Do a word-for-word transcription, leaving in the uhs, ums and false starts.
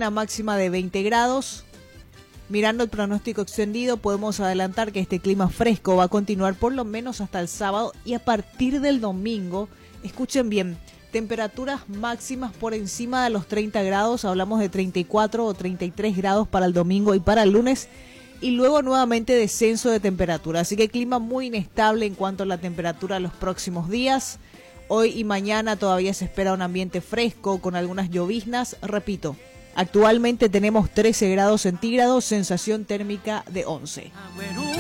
una máxima de veinte grados. Mirando el pronóstico extendido, podemos adelantar que este clima fresco va a continuar por lo menos hasta el sábado y a partir del domingo, escuchen bien, temperaturas máximas por encima de los treinta grados, hablamos de treinta y cuatro o treinta y tres grados para el domingo y para el lunes, y luego nuevamente descenso de temperatura. Así que clima muy inestable en cuanto a la temperatura los próximos días. Hoy y mañana todavía se espera un ambiente fresco con algunas lloviznas. Repito, actualmente tenemos trece grados centígrados, sensación térmica de once.